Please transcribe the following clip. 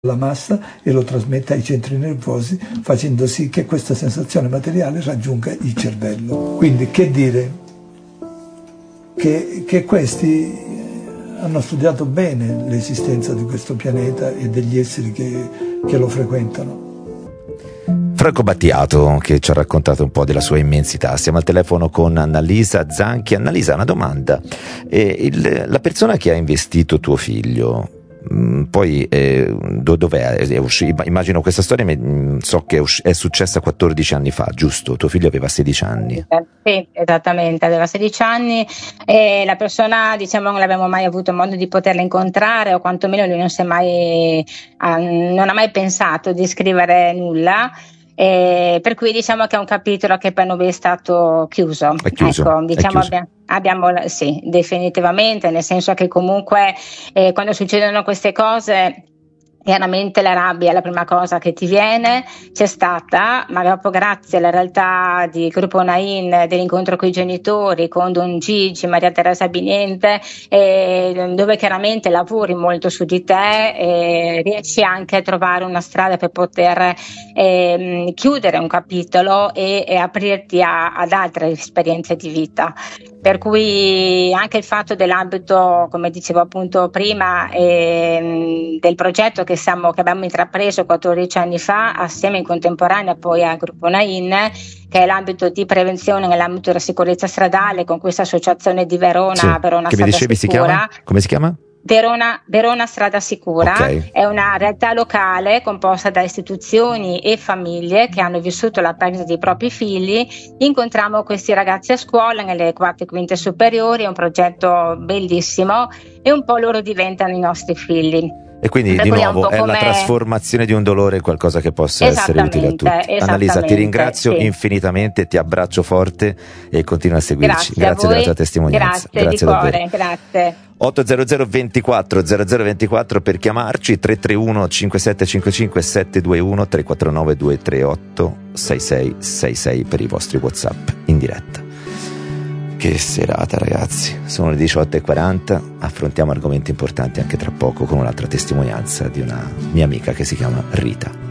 la massa e lo trasmette ai centri nervosi, facendo sì che questa sensazione materiale raggiunga il cervello. Quindi che dire? Che questi hanno studiato bene l'esistenza di questo pianeta e degli esseri che lo frequentano. Franco Battiato, che ci ha raccontato un po' della sua immensità. Siamo al telefono con Annalisa Zanchi. Annalisa, una domanda. La persona che ha investito tuo figlio, poi dov'è? Immagino questa storia, so che è successa 14 anni fa, giusto? Tuo figlio aveva 16 anni. Sì, esattamente, aveva 16 anni e la persona, diciamo, non l'abbiamo mai avuto modo di poterla incontrare, o quantomeno lui non ha mai pensato di scrivere nulla. Per cui diciamo che è un capitolo che per noi è stato chiuso. È chiuso, ecco, diciamo è chiuso. Abbiamo sì, definitivamente, nel senso che comunque quando succedono queste cose, chiaramente la rabbia è la prima cosa che ti viene, c'è stata, ma dopo, grazie alla realtà di Gruppo Nain, dell'incontro con i genitori, con Don Gigi, Maria Teresa Biniente, dove chiaramente lavori molto su di te, riesci anche a trovare una strada per poter chiudere un capitolo e aprirti ad altre esperienze di vita. Per cui anche il fatto dell'ambito, come dicevo appunto prima, del progetto che abbiamo intrapreso 14 anni fa, assieme in contemporanea poi al Gruppo Nain, che è l'ambito di prevenzione nell'ambito della sicurezza stradale, con questa associazione di Verona, sì. Verona che Strada mi dicevi Sicura. Si chiama? Come si chiama? Verona Strada Sicura, okay. È una realtà locale composta da istituzioni e famiglie che hanno vissuto la perdita dei propri figli. Incontriamo questi ragazzi a scuola nelle quarte e quinte superiori, è un progetto bellissimo e un po' loro diventano i nostri figli. E quindi di nuovo è la trasformazione di un dolore in qualcosa che possa essere utile a tutti. Annalisa, ti ringrazio infinitamente, ti abbraccio forte e continua a seguirci. Grazie della tua testimonianza. Grazie di cuore, grazie. 800 24 0024 per chiamarci, 331 5755 721 349 238 6666 per i vostri WhatsApp in diretta. Che serata, ragazzi, sono le 18:40, affrontiamo argomenti importanti anche tra poco con un'altra testimonianza di una mia amica che si chiama Rita.